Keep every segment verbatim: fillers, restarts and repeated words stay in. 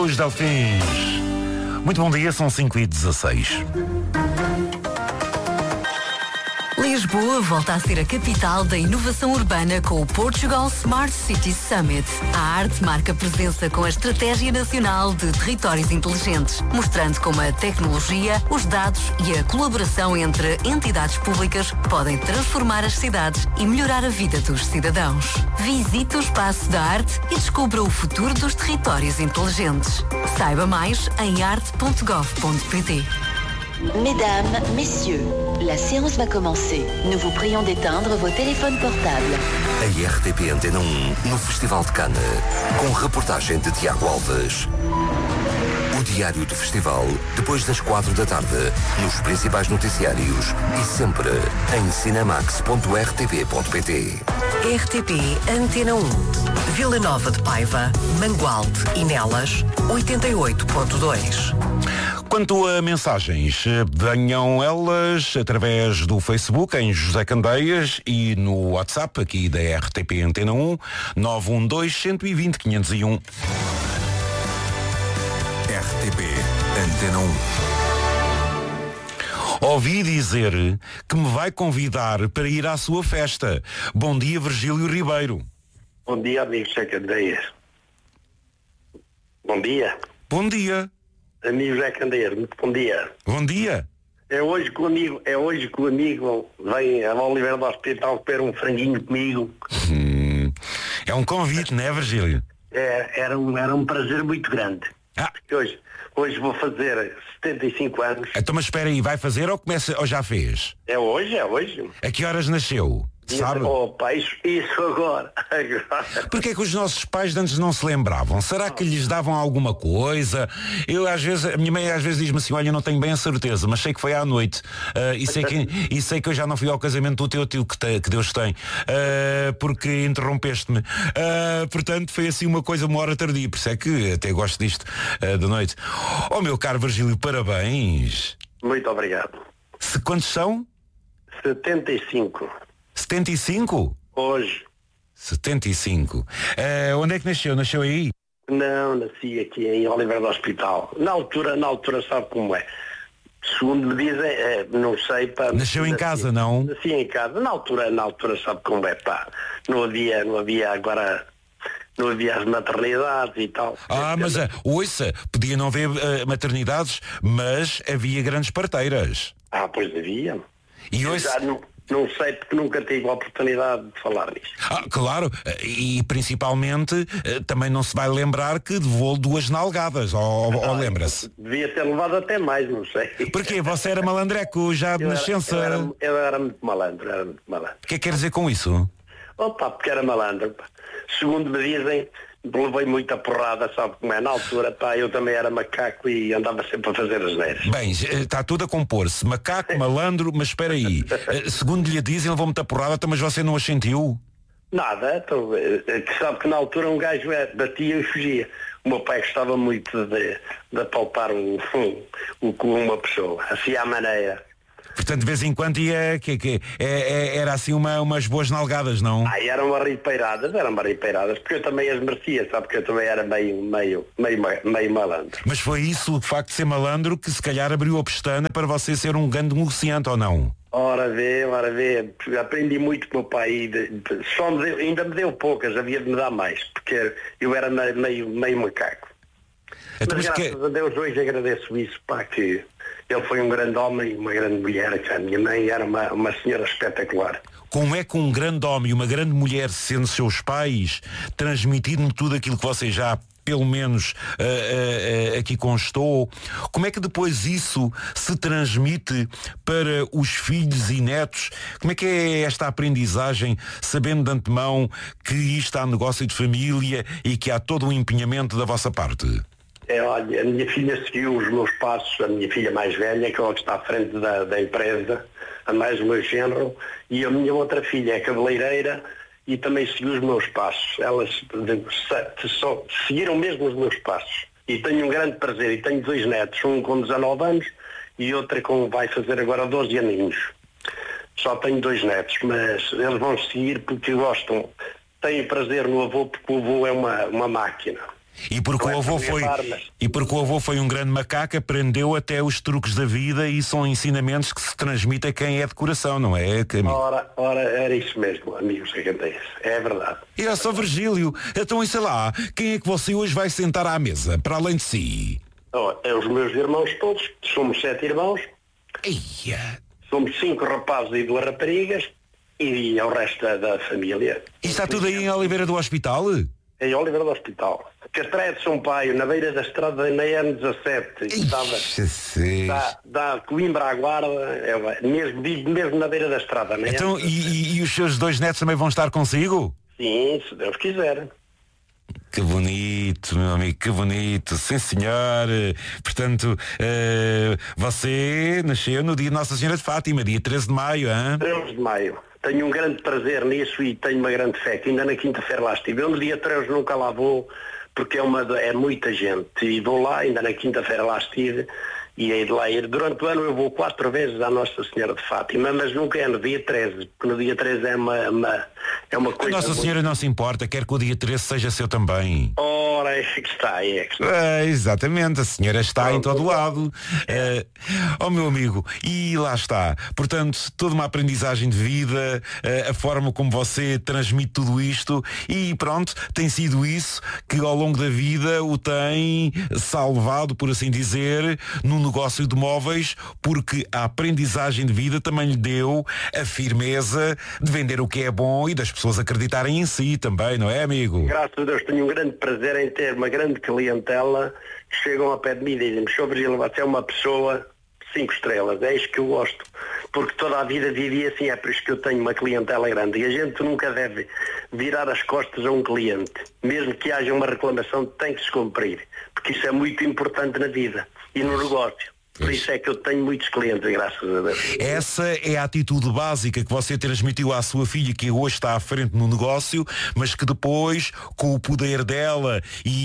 Os Delfins. Muito bom dia, são cinco e dezasseis. Lisboa volta a ser a capital da inovação urbana com o Portugal Smart Cities Summit. A arte marca presença com a Estratégia Nacional de Territórios Inteligentes, mostrando como a tecnologia, os dados e a colaboração entre entidades públicas podem transformar as cidades e melhorar a vida dos cidadãos. Visite o Espaço da Arte e descubra o futuro dos territórios inteligentes. Saiba mais em arte ponto gov ponto pt. Mesdames, messieurs, la séance va commencer. Nous vous prions d'éteindre vos téléphones portables. A R T P Antena um no Festival de Cannes, com reportagem de Tiago Alves. O diário do festival, depois das quatro da tarde, nos principais noticiários e sempre em cinemax ponto r t p ponto p t. R T P Antena um. Vila Nova de Paiva, Mangualde e Nelas, oitenta e oito ponto dois. Quanto a mensagens, venham elas através do Facebook em José Candeias e no WhatsApp aqui da R T P Antena um, nove um dois, um dois zero, cinco zero um. R T P Antena um. Ouvi dizer que me vai convidar para ir à sua festa. Bom dia, Virgílio Ribeiro. Bom dia, amigo José Candeias. Bom dia. Bom dia. Amigo José Candeias, muito bom dia. Bom dia. É hoje que o amigo, é hoje que o amigo vem a Oliveira do Hospital comer um franguinho comigo. Hum, é um convite, não é, Virgílio? É, era, um, era um prazer muito grande. Ah. Porque hoje, hoje vou fazer setenta e cinco anos. Então, mas espera aí, vai fazer ou, começa, ou já fez? É hoje, é hoje. A que horas nasceu? Sabe? Opa, isso, isso agora. Porquê é que os nossos pais de antes não se lembravam? Será que lhes davam alguma coisa? Eu às vezes, a minha mãe às vezes diz-me assim, olha, não tenho bem a certeza, mas sei que foi à noite. Uh, e, sei que, e sei que eu já não fui ao casamento do teu tio, que, te, que Deus tem. Uh, porque interrompeste-me. Uh, portanto, foi assim uma coisa, uma hora tardia. Por isso é que até gosto disto uh, da noite. Oh, meu caro Virgílio, parabéns. Muito obrigado. Se, quantos são? setenta e cinco. setenta e cinco? Hoje. setenta e cinco. Uh, onde é que nasceu? Nasceu aí? Não, nasci aqui em Oliveira do Hospital. Na altura, na altura sabe como é. Segundo me dizem, é, não sei, pá. Nasceu em nasci, casa, não? Nasci em casa. Na altura, na altura sabe como é, pá. Não havia, não havia agora, não havia as maternidades e tal. Ah, mas uh, ouça, podia não haver uh, maternidades, mas havia grandes parteiras. Ah, pois havia. E hoje... Já não, não sei porque nunca tive a oportunidade de falar nisso. Ah, claro, e principalmente também não se vai lembrar que levou duas nalgadas, ou, ou lembra-se? Devia ter levado até mais, não sei. Porquê? Você era malandreco já de eu nascença? Era, eu, era, eu era muito malandro, era muito malandro. O que é que quer dizer com isso? Opa, porque era malandro. Pá. Segundo me dizem, levei muita porrada, sabe como é? Na altura, pá, eu também era macaco e andava sempre a fazer as neiras. Bem, está tudo a compor-se. Macaco, malandro, mas espera aí. Segundo lhe dizem, levou muita porrada, mas você não a sentiu? Nada, então, sabe que na altura um gajo batia e fugia. O meu pai gostava muito de, de apalpar o, o cu uma pessoa, assim à maneira. Portanto, de vez em quando ia, que, que, é, é, era assim uma, umas boas nalgadas, não? Ah, eram ripeiradas, eram ripeiradas, porque eu também as merecia, sabe, porque eu também era meio, meio, meio, meio malandro. Mas foi isso, o facto de ser malandro, que se calhar abriu a pestana para você ser um grande negociante, ou não? Ora vê, ora vê, aprendi muito com o meu pai, de, de, só me deu, ainda me deu poucas, havia de me dar mais, porque eu era meio, meio, meio macaco. Então, mas, mas graças que... a Deus hoje agradeço isso, pá, que ele foi um grande homem e uma grande mulher, que a minha mãe era uma, uma senhora espetacular. Como é que um grande homem e uma grande mulher, sendo seus pais, transmitindo tudo aquilo que você já pelo menos uh, uh, uh, aqui constou, como é que depois isso se transmite para os filhos e netos? Como é que é esta aprendizagem, sabendo de antemão que isto há negócio de família e que há todo um empenhamento da vossa parte? É, olha, a minha filha seguiu os meus passos, a minha filha mais velha, que é a que está à frente da, da empresa, a mais o meu genro, e a minha outra filha é cabeleireira e também seguiu os meus passos. Elas só seguiram mesmo os meus passos. E tenho um grande prazer, e tenho dois netos, um com dezanove anos e outra com vai fazer agora doze aninhos. Só tenho dois netos, mas eles vão seguir porque gostam, têm prazer no avô, porque o avô é uma, uma máquina. E porque, Não o é avô para foi, gabar, mas- e porque o avô foi um grande macaco, aprendeu até os truques da vida e são ensinamentos que se transmitem a quem é de coração, não é, amigo? Ora, ora, era isso mesmo, amigos, que acontece. É verdade. E é só Virgílio, então e sei lá, quem é que você hoje vai sentar à mesa, para além de si? Oh, é os meus irmãos todos, somos sete irmãos, Eia. somos cinco rapazes e duas raparigas, e é o resto da, da família. E está tudo aí em Oliveira do Hospital? Em Oliveira do Hospital. Castré de São Paio, na beira da estrada na N dezassete. Estava, Jesus. dá, dá Coimbra à Guarda, é, mesmo, vivo mesmo na beira da estrada. Na Então, N e, e- e os seus dois netos também vão estar consigo? Sim, se Deus quiser. Que bonito, meu amigo, que bonito. Sim, senhor. Portanto, eh, você nasceu no dia de Nossa Senhora de Fátima, dia treze de maio, hein? treze de maio. Tenho um grande prazer nisso e tenho uma grande fé, que ainda na quinta-feira lá estive. Eu no dia treze nunca lá vou, porque é, uma, é muita gente. E vou lá, ainda na quinta-feira lá estive, e hei de lá ir. Durante o ano eu vou quatro vezes à Nossa Senhora de Fátima, mas nunca é no dia treze, porque no dia treze é uma, uma, é uma A coisa... Nossa muito- Senhora não se importa, quer que o dia treze seja seu também. Ora, é que está, é que está. É, exatamente, a senhora está em todo lado. É, oh meu amigo, e lá está. Portanto, toda uma aprendizagem de vida, é, a forma como você transmite tudo isto e pronto, tem sido isso que ao longo da vida o tem salvado, por assim dizer, no negócio de móveis, porque a aprendizagem de vida também lhe deu a firmeza de vender o que é bom e das pessoas acreditarem em si também, não é, amigo? Graças a Deus tenho um grande prazer em ter uma grande clientela que chegam ao pé de mim e dizem-me: Senhor Virgílio, você é uma pessoa cinco estrelas, é isto que eu gosto, porque toda a vida vivi assim, é por isso que eu tenho uma clientela grande. E a gente nunca deve virar as costas a um cliente, mesmo que haja uma reclamação, tem que se cumprir, porque isso é muito importante na vida e no negócio. Por isso é que eu tenho muitos clientes, graças a Deus. Essa é a atitude básica que você transmitiu à sua filha, que hoje está à frente no negócio, mas que depois, com o poder dela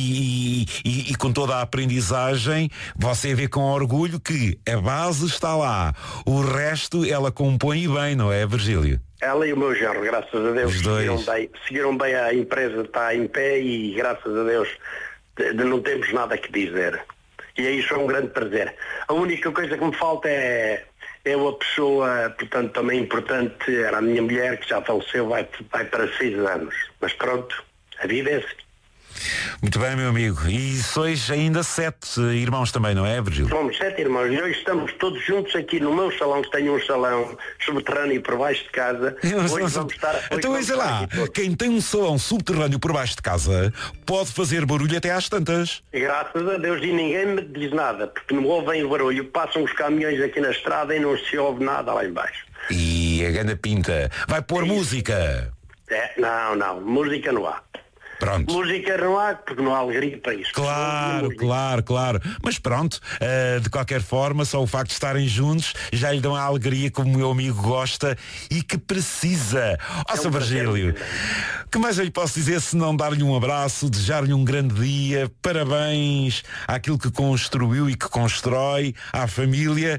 e, e, e com toda a aprendizagem, você vê com orgulho que a base está lá. O resto ela compõe bem, não é, Virgílio? Ela e o meu genro, graças a Deus, Os dois. seguiram bem, seguiram bem, a empresa está em pé e graças a Deus de- de não temos nada que dizer. E é isso, é um grande prazer. A única coisa que me falta é, é uma pessoa, portanto, também importante, era a minha mulher, que já faleceu, vai, vai para seis anos. Mas pronto, a vida é assim. Muito bem, meu amigo. E sois ainda sete irmãos também, não é, Virgílio? Somos sete irmãos e hoje estamos todos juntos aqui no meu salão, que tenho um salão subterrâneo por baixo de casa. Hoje vamos estar, hoje Então, vamos sei estar lá, aqui todos. quem tem um salão subterrâneo por baixo de casa pode fazer barulho até às tantas. Graças a Deus, e ninguém me diz nada, porque não ouvem o barulho. Passam os caminhões aqui na estrada e não se ouve nada lá embaixo. E a ganda pinta. Vai pôr música. É, não, não, música não há. Pronto. Música não há, porque não há alegria para isso. Claro, Música. claro, claro. Mas pronto, eh, de qualquer forma, só o facto de estarem juntos já lhe dão a alegria que o meu amigo gosta e que precisa. Ó, É um Sr. prazer Virgílio, muito que mais eu lhe posso dizer se não dar-lhe um abraço, desejar-lhe um grande dia, parabéns àquilo que construiu e que constrói, à família,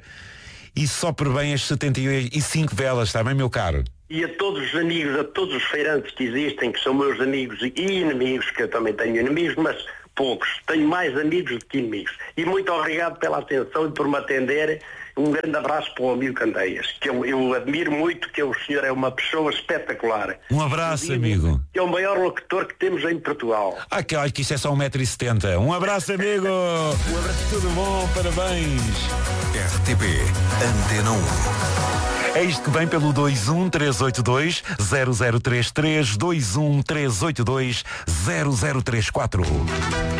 e só por bem as setenta e cinco velas, está bem, meu caro? E a todos os amigos, a todos os feirantes que existem, que são meus amigos e inimigos, que eu também tenho inimigos, mas poucos. Tenho mais amigos do que inimigos. E muito obrigado pela atenção e por me atender. Um grande abraço para o amigo Candeias, que eu, eu admiro muito, que o senhor é uma pessoa espetacular. Um abraço, E amigo. que é o maior locutor que temos em Portugal. Ah, que, olha que isso é só um metro e setenta. Um abraço, amigo. Um abraço, tudo bom, parabéns. R T P Antena um. É isto que vem pelo dois um três oito dois zero zero três três, dois um três oito dois zero zero três quatro.